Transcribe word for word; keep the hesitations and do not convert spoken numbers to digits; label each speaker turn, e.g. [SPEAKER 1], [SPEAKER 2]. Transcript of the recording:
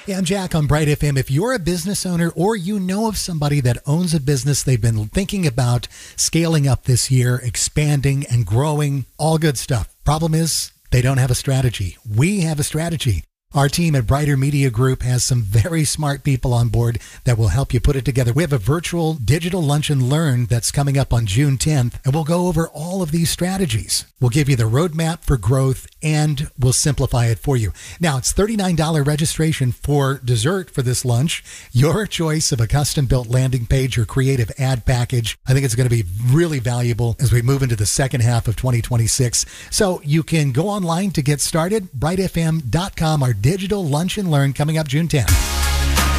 [SPEAKER 1] Hey, I'm Jack on Bright F M. If you're a business owner or you know of somebody that owns a business, they've been thinking about scaling up this year, expanding and growing, all good stuff. Problem is, they don't have a strategy. We have a strategy. Our team at Brighter Media Group has some very smart people on board that will help you put it together. We have a virtual digital lunch and learn that's coming up on June tenth, and we'll go over all of these strategies. We'll give you the roadmap for growth, and we'll simplify it for you. Now, it's thirty-nine dollars registration for dessert for this lunch. Your choice of a custom-built landing page or creative ad package. I think it's going to be really valuable as we move into the second half of twenty twenty-six. So you can go online to get started, bright f m dot com, our digital lunch and learn coming up June tenth.